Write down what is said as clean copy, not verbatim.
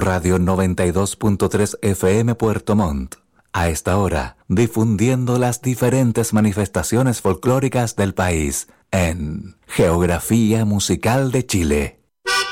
Radio 92.3 FM Puerto Montt. A esta hora, difundiendo las diferentes manifestaciones folclóricas del país en Geografía Musical de Chile.